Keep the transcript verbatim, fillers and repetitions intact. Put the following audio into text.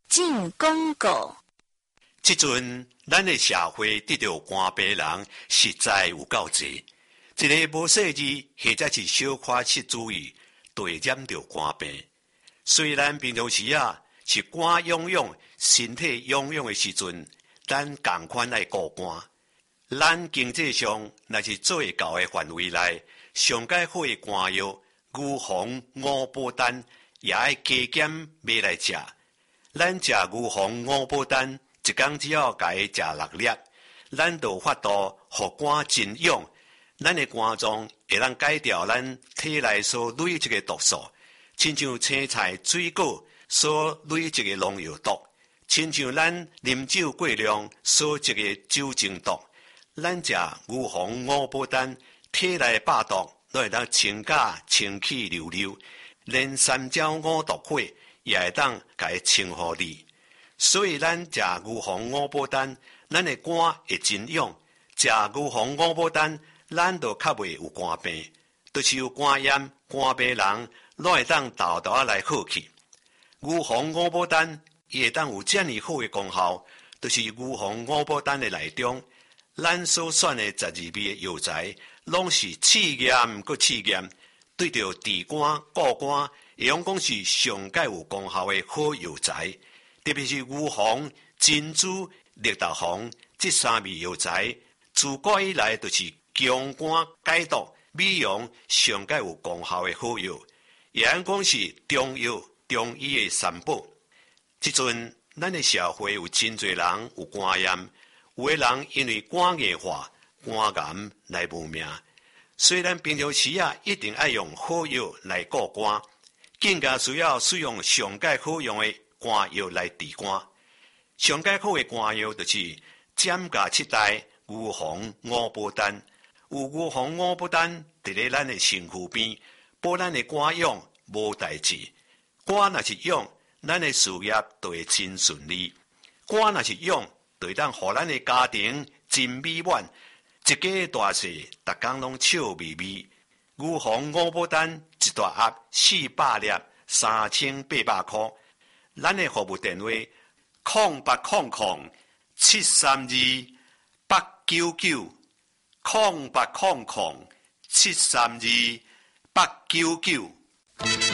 进广告。 即阵，咱的社会得到肝病人实在有够济，一个无细致或者是小可失注意，就会染到肝病。虽然平常时啊是肝痒痒、身体痒痒的时阵，咱同款来顾肝。咱经济上若是做会到的范围内，上解好的肝药，牛黄、五宝丹也爱加减买来食。咱食牛黄、五宝丹，一工只要甲伊食六粒，咱就有法度互肝真痒。咱的肝脏会当改掉咱体内所累积的毒素，亲像青菜、水果所累积的农药毒，亲像咱啉酒过量所积的酒精毒。咱食牛黄、五宝丹，体内的百毒都会当清假清气溜溜，连三焦五毒火也会当甲伊清互你。所以咱食牛黄、五宝丹，咱的肝会真痒；食牛黄、五宝丹，咱就较袂有肝病，就是有肝炎、肝病人，拢会当豆豆仔来好去。牛黄、五宝丹伊会当有遮尔好的功效，就是牛黄、五宝丹的内中，咱所选的十二味的药材，拢是试验佮试验，对着治肝、固肝，会用讲是上界有功效的好药材。特别是牛黄、珍珠、绿豆黄这三味药材，自古以来就是强肝解毒、美容上界有功效的好药，也按讲是中药、中医的三宝。即阵，咱的社会有真侪人有肝炎，有的人因为肝硬化、肝癌来无命。虽然平常时啊一定爱用好药来顾肝，更加需要使用上界好用的肝药来治肝。上界好的肝药就是减价七代牛黄、五宝丹。有牛黄、五宝丹伫咧咱的身躯边，保咱的肝痒无代志。肝若是痒，咱的事业就会真顺利；肝若是痒，就会当互咱的家庭真美满，一家大细，逐工拢笑眯眯。牛黄、五宝丹一大盒四百粒，三千八百块。咱的服务电话：空八空空七三二八九九，空八空空七三二八九九。